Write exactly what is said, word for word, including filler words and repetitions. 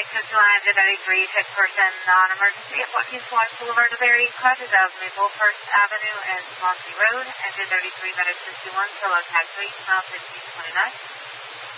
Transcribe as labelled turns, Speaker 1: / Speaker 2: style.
Speaker 1: one thirty-three, fifth person, non-emergency at East Watch Boulevard, DeBerry, crashes of Maple First Avenue and Swansea Road, engine thirty-three, minutes fifty-one, solo taxi, mile fifteen twenty-nine.